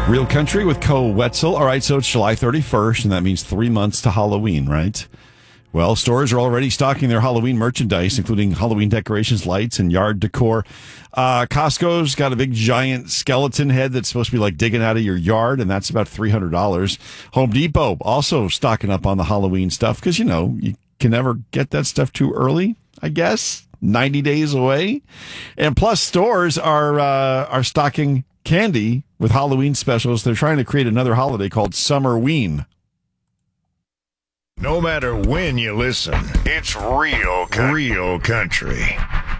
Real Country with Co Wetzel. All right, so it's July 31st, and that means 3 months to Halloween, right? Well, stores are already stocking their Halloween merchandise, including Halloween decorations, lights, and yard decor. Costco's got a big giant skeleton head that's supposed to be like digging out of your yard, and that's about $300. Home Depot also stocking up on the Halloween stuff because, you know, you can never get that stuff too early, I guess. 90 days away. And plus, stores are stocking candy with Halloween specials. They're trying to create another holiday called Summerween. No matter when you listen, it's real country.